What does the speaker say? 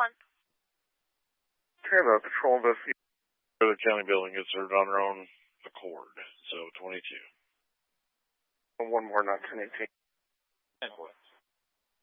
Okay, the patrol investigation for the county building gets served on their own accord, so 22. One more, not 1018. 10-4.